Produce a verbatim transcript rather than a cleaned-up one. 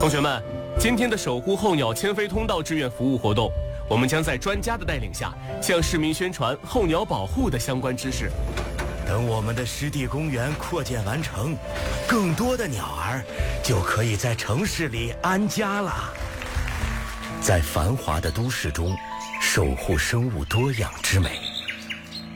同学们，今天的守护候鸟迁飞通道志愿服务活动，我们将在专家的带领下，向市民宣传候鸟保护的相关知识。 等我们的湿地公园扩建完成，更多的鸟儿就可以在城市里安家了。在繁华的都市中，守护生物多样之美。